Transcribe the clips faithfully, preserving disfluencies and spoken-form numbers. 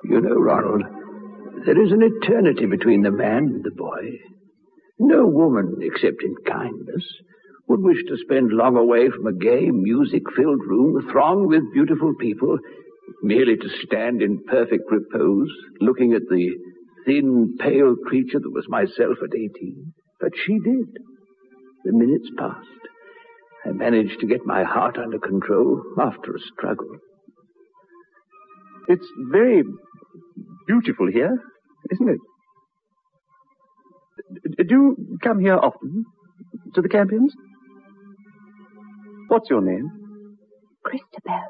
You know, Ronald, there is an eternity between the man and the boy. No woman, except in kindness, would wish to spend long away from a gay, music-filled room thronged with beautiful people, merely to stand in perfect repose, looking at the thin, pale creature that was myself at eighteen. But she did. The minutes passed. I managed to get my heart under control after a struggle. It's very beautiful here, isn't it? D- do you come here often? To the Campions? What's your name? Christabel.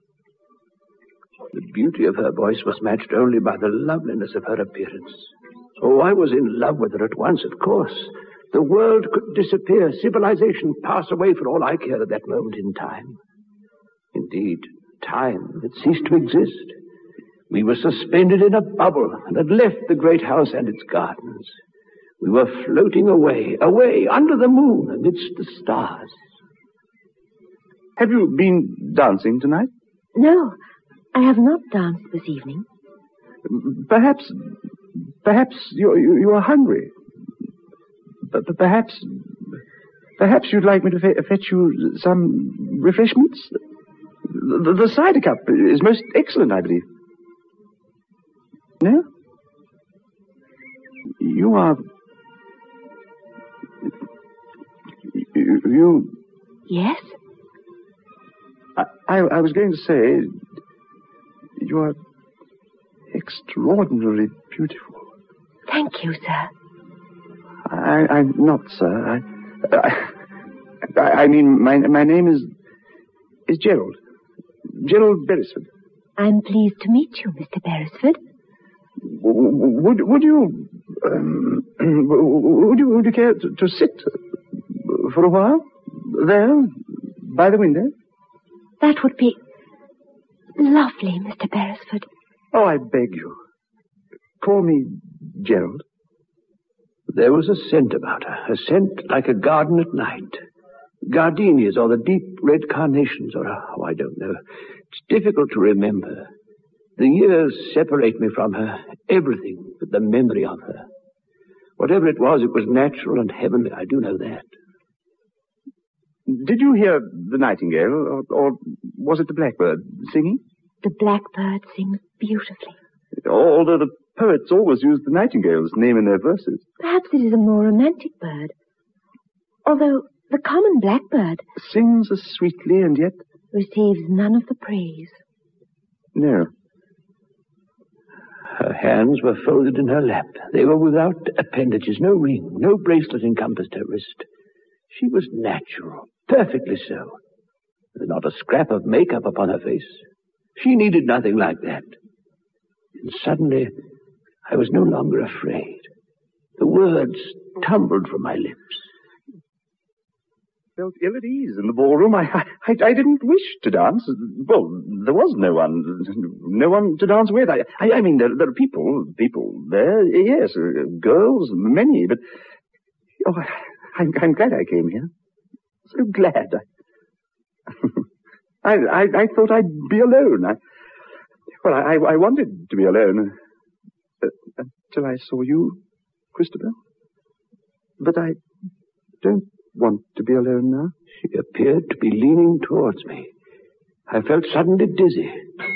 The beauty of her voice was matched only by the loveliness of her appearance. Oh, I was in love with her at once, of course. The world could disappear, civilization pass away for all I cared at that moment in time. Indeed, time had ceased to exist. We were suspended in a bubble and had left the great house and its gardens. We were floating away, away under the moon amidst the stars. Have you been dancing tonight? No, I have not danced this evening. Perhaps, perhaps you, you, you are hungry. But perhaps, perhaps you'd like me to fe- fetch you some refreshments? The, the cider cup is most excellent, I believe. No? You are... You... you Yes? I, I, I was going to say, you are extraordinarily beautiful. Thank you, sir. I, I'm not, sir. I, I, I mean, my my name is is Gerald. Gerald Beresford. I'm pleased to meet you, Mister Beresford. Would would you um, would you would you care to, to sit for a while there by the window? That would be lovely, Mister Beresford. Oh, I beg you. Call me Gerald. There was a scent about her, a scent like a garden at night. Gardenias or the deep red carnations or, oh, I don't know. It's difficult to remember. The years separate me from her, everything but the memory of her. Whatever it was, it was natural and heavenly, I do know that. Did you hear the nightingale, or, or was it the blackbird singing? The blackbird sings beautifully. Although the poets always use the nightingale's name in their verses. Perhaps it is a more romantic bird. Although the common blackbird sings as sweetly and yet receives none of the praise. No. Her hands were folded in her lap. They were without appendages, no ring, no bracelet encompassed her wrist. She was natural, perfectly so. There was not a scrap of makeup upon her face. She needed nothing like that. And suddenly, I was no longer afraid. The words tumbled from my lips. I felt ill at ease in the ballroom. I, I, I didn't wish to dance. Well, there was no one, no one to dance with. I, I, I mean, there, there are people, people there, yes, uh, girls, many, but, oh, I, I'm, I'm glad I came here. So glad. I, I, I thought I'd be alone. I, well, I, I wanted to be alone uh, until I saw you, Christabel. But I don't want to be alone now. She appeared to be leaning towards me. I felt suddenly dizzy.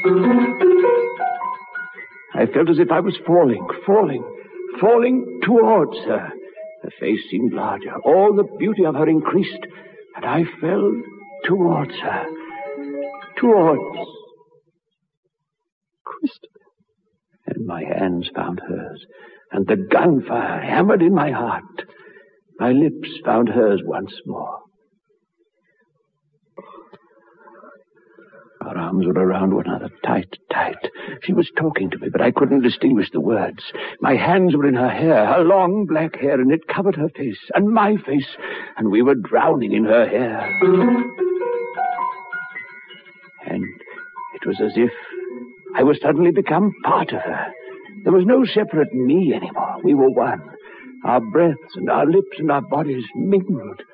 I felt as if I was falling, falling, falling towards her. Her face seemed larger. All the beauty of her increased, and I fell towards her. Towards Christabel. And my hands found hers, and the gunfire hammered in my heart. My lips found hers once more. Our arms were around one another, tight, tight. She was talking to me, but I couldn't distinguish the words. My hands were in her hair, her long black hair, and it covered her face, and my face, and we were drowning in her hair. And it was as if I was suddenly become part of her. There was no separate me anymore. We were one. Our breaths and our lips and our bodies mingled.